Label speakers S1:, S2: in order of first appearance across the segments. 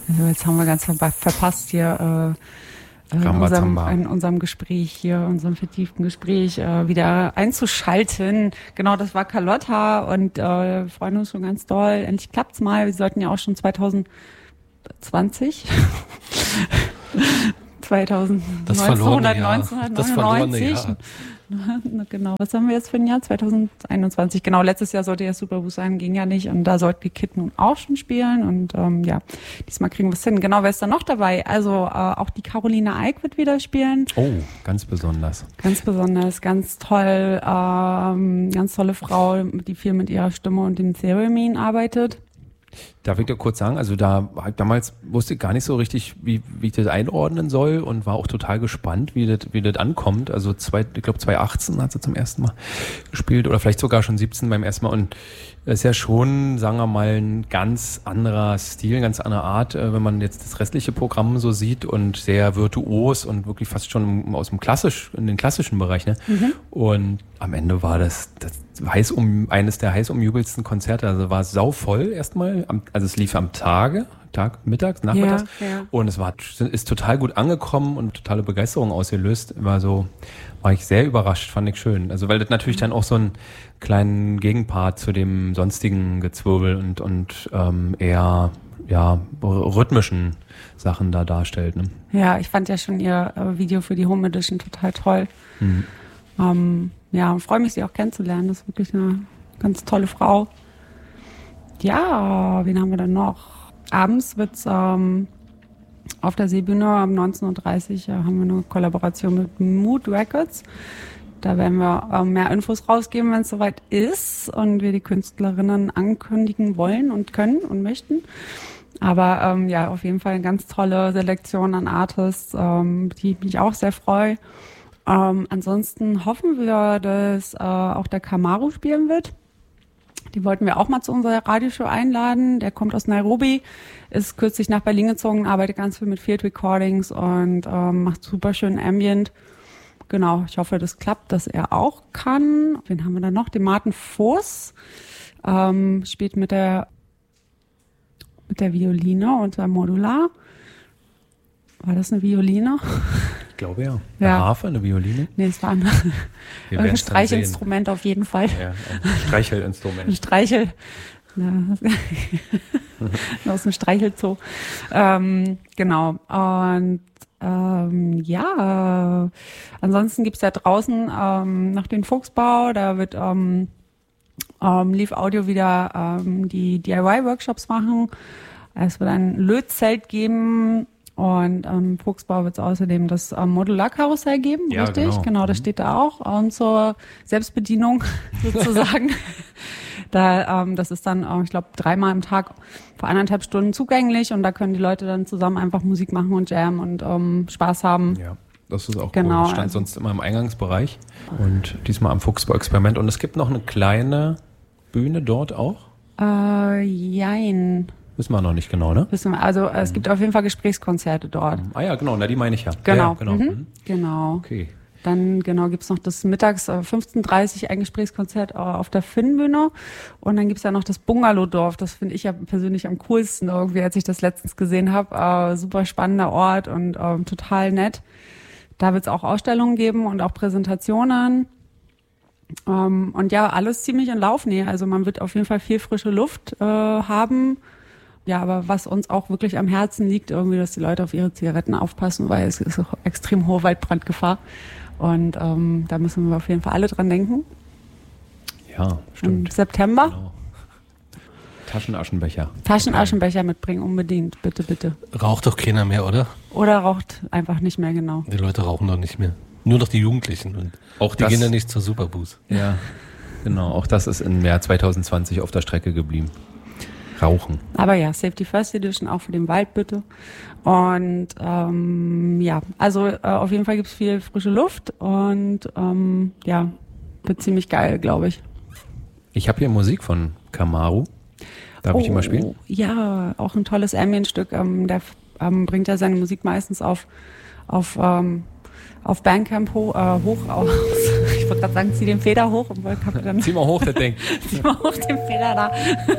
S1: Also jetzt haben wir ganz verpasst hier in unserem Gespräch hier, unserem vertieften Gespräch wieder einzuschalten. Genau, das war Carlotta und wir freuen uns schon ganz doll. Endlich klappt's mal. Wir sollten ja auch schon 2020
S2: das verlorene Jahr.
S1: 1999. Genau, was haben wir jetzt für ein Jahr? 2021. Genau, letztes Jahr sollte ja Superboost sein, ging ja nicht. Und da sollte die Kid nun auch schon spielen. Und diesmal kriegen wir es hin. Genau, wer ist da noch dabei? Also auch die Caroline Eick wird wieder spielen.
S3: Oh, ganz besonders.
S1: Ganz besonders, ganz toll. Ganz tolle Frau, die viel mit ihrer Stimme und dem Theremin arbeitet.
S3: Darf ich dir kurz sagen, also damals wusste ich gar nicht so richtig, wie ich das einordnen soll und war auch total gespannt, wie das ankommt. Also ich glaube 2018 hat sie zum ersten Mal gespielt oder vielleicht sogar schon 17 beim ersten Mal und ist ja schon, sagen wir mal, ein ganz anderer Stil, ganz andere Art, wenn man jetzt das restliche Programm so sieht und sehr virtuos und wirklich fast schon in den klassischen Bereich, ne? Mhm. Und am Ende war das eines der heiß umjubelsten Konzerte, also war sauvoll erstmal, also es lief am mittags, nachmittags und ist total gut angekommen und totale Begeisterung ausgelöst, war ich sehr überrascht, fand ich schön. Also weil das natürlich dann auch so einen kleinen Gegenpart zu dem sonstigen Gezwirbel und eher rhythmischen Sachen da darstellt. Ne?
S1: Ja, ich fand ja schon ihr Video für die Home Edition total toll. Mhm. Freue mich, sie auch kennenzulernen. Das ist wirklich eine ganz tolle Frau. Ja, wen haben wir denn noch? Abends wird's auf der Seebühne um 19:30 Uhr haben wir eine Kollaboration mit Mood Records. Da werden wir mehr Infos rausgeben, wenn es soweit ist und wir die Künstlerinnen ankündigen wollen und können und möchten. Aber auf jeden Fall eine ganz tolle Selektion an Artists, die mich auch sehr freue. Ansonsten hoffen wir, dass auch der Kamaru spielen wird. Die wollten wir auch mal zu unserer Radioshow einladen. Der kommt aus Nairobi, ist kürzlich nach Berlin gezogen, arbeitet ganz viel mit Field Recordings und macht super schön Ambient. Genau, ich hoffe, das klappt, dass er auch kann. Wen haben wir da noch? Den Martin Voß, spielt mit der Violine und der Modular. War das eine Violine?
S3: Ich glaube ja. Eine Harfe, eine Violine?
S1: Nee, es war ein Streichinstrument auf jeden Fall.
S3: Ja, ein Streichelinstrument.
S1: Ein Streichel. Aus dem Streichelzoo. Genau. Und ansonsten gibt's da draußen noch den Fuchsbau. Da wird Leaf Audio wieder die DIY-Workshops machen. Es wird ein Lötzelt geben. Und am Fuchsbau wird es außerdem das Modularkarussell geben,
S3: ja,
S1: richtig? Genau, das steht da auch. Und zur Selbstbedienung sozusagen. Das ist dann, ich glaube, 3-mal am Tag für 1,5 Stunden zugänglich. Und da können die Leute dann zusammen einfach Musik machen und jammen und Spaß haben.
S3: Ja, das ist auch
S1: genau,
S3: cool. Das stand sonst immer im Eingangsbereich. Und diesmal am Fuchsbau-Experiment. Und es gibt noch eine kleine Bühne dort auch?
S1: Jein.
S3: Wissen wir noch nicht genau, ne?
S1: Also es gibt auf jeden Fall Gesprächskonzerte dort.
S3: Ah ja, genau, die meine ich ja.
S1: Genau.
S3: Ja, genau.
S1: Genau.
S3: Okay.
S1: Dann gibt's noch das mittags 15:30 Uhr ein Gesprächskonzert auf der Finnbühne. Und dann gibt's ja noch das Bungalowdorf. Das finde ich ja persönlich am coolsten irgendwie, als ich das letztens gesehen habe. Super spannender Ort und total nett. Da wird's auch Ausstellungen geben und auch Präsentationen. Und ja, alles ziemlich in Laufnähe. Also man wird auf jeden Fall viel frische Luft haben. Ja, aber was uns auch wirklich am Herzen liegt, irgendwie, dass die Leute auf ihre Zigaretten aufpassen, weil es ist auch extrem hohe Waldbrandgefahr. Und da müssen wir auf jeden Fall alle dran denken.
S3: Ja, stimmt.
S1: Im September.
S3: Genau. Taschenaschenbecher.
S1: Taschenaschenbecher mitbringen, unbedingt. Bitte, bitte.
S2: Raucht doch keiner mehr, oder?
S1: Oder raucht einfach nicht mehr, genau.
S2: Die Leute rauchen doch nicht mehr. Nur noch die Jugendlichen. Und
S3: auch
S2: die gehen ja nicht zur Superboost.
S3: Ja, genau. Auch das ist im Jahr 2020 auf der Strecke geblieben. Rauchen.
S1: Aber ja, Safety First Edition auch für den Wald bitte. Und auf jeden Fall gibt's viel frische Luft und wird ziemlich geil, glaube ich.
S3: Ich habe hier Musik von Kamaru. Darf ich die mal spielen?
S1: Ja, auch ein tolles Ambient-Stück. Der bringt ja seine Musik meistens auf Bandcamp hoch aus. Ich wollte gerade sagen, zieh den Feder hoch und dann
S3: zieh mal hoch, das Ding.
S1: zieh mal hoch den Feder da.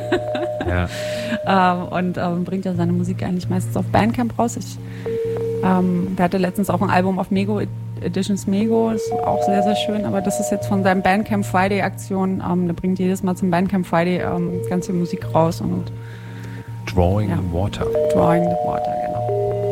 S3: Ja.
S1: Und bringt ja seine Musik eigentlich meistens auf Bandcamp raus. Der hatte letztens auch ein Album auf Mego, Editions Mego, ist auch sehr, sehr schön, aber das ist jetzt von seinem Bandcamp Friday Aktion. Der bringt jedes Mal zum Bandcamp Friday ganz viel Musik raus und
S3: Drawing the Water.
S1: Drawing the Water,